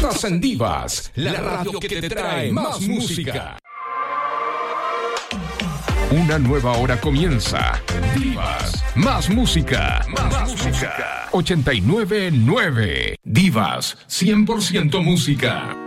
Estás en Divas, la radio que te trae más música. Una nueva hora comienza. Divas, más música. 89.9. Divas, 100% música.